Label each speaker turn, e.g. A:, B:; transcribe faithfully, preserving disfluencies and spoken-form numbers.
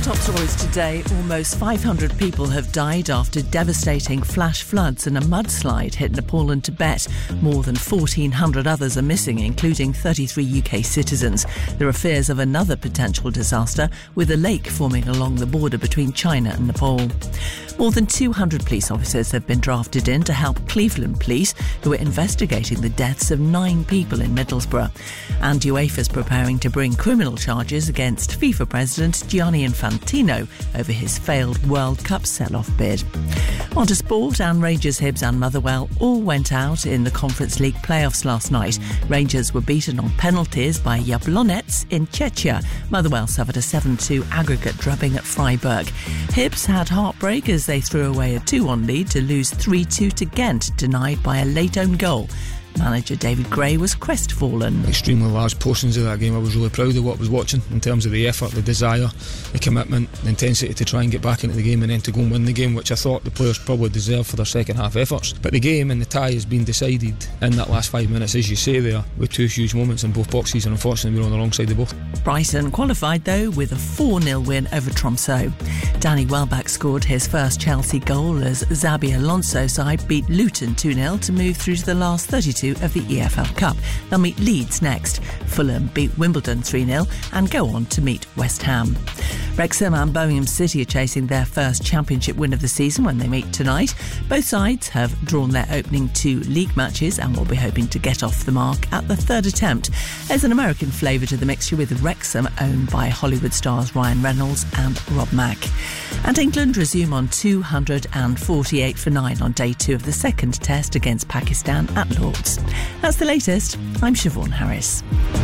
A: top stories today. Almost five hundred people have died after devastating flash floods and a mudslide hit Nepal and Tibet. More than fourteen hundred others are missing, including thirty-three U K citizens. There are fears of another potential disaster, with a lake forming along the border between China and Nepal. More than two hundred police officers have been drafted in to help Cleveland police, who are investigating the deaths of nine people in Middlesbrough. And UEFA is preparing to bring criminal charges against FIFA President Gianni Infantino over his failed World Cup sell-off bid. On to sport, and Rangers, Hibs and Motherwell all went out in the Conference League playoffs last night. Rangers were beaten on penalties by Jablonec in Czechia. Motherwell suffered a seven two aggregate drubbing at Freiburg. Hibs had heartbreak as they threw away a two one lead to lose three two to Ghent, denied by a late own goal. Manager David Gray was crestfallen.
B: Extremely large portions of that game. I was really proud of what I was watching in terms of the effort, the desire, the commitment, the intensity to try and get back into the game and then to go and win the game, which I thought the players probably deserved for their second half efforts. But the game and the tie has been decided in that last five minutes, as you say there, with two huge moments in both boxes, and unfortunately we were on the wrong side of both.
A: Brighton qualified though with a four nil win over Tromsø. Danny Welbeck scored his first Chelsea goal as Xabi Alonso's side beat Luton two nil to move through to the last thirty-two of the E F L Cup. They'll meet Leeds next. Fulham beat Wimbledon three nil and go on to meet West Ham. Wrexham and Birmingham City are chasing their first championship win of the season when they meet tonight. Both sides have drawn their opening two league matches and will be hoping to get off the mark at the third attempt. There's an American flavour to the mixture, with Wrexham owned by Hollywood stars Ryan Reynolds and Rob Mack. And England resume on two hundred forty-eight for nine on day two of the second test against Pakistan at Lord's. That's the latest. I'm Siobhan Harris.